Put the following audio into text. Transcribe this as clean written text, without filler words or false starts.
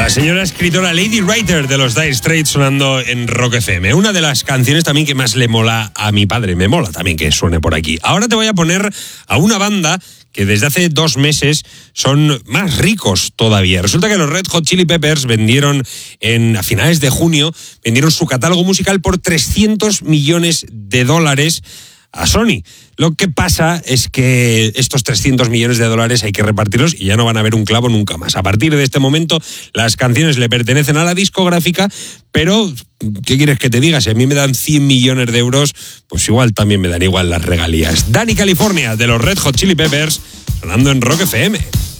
La señora escritora Lady Writer de los Dire Straits sonando en Rock FM. Una de las canciones también que más le mola a mi padre. Me mola también que suene por aquí. Ahora te voy a poner a una banda que desde hace 2 meses son más ricos todavía. Resulta que los Red Hot Chili Peppers vendieron a finales de junio, vendieron su catálogo musical por $300 millones a Sony. Lo que pasa es que estos $300 millones hay que repartirlos y ya no van a ver un clavo nunca más. A partir de este momento, las canciones le pertenecen a la discográfica, pero ¿qué quieres que te diga? Si a mí me dan 100 millones de euros, pues igual también me dan igual las regalías. Dani California, de los Red Hot Chili Peppers, sonando en Rock FM.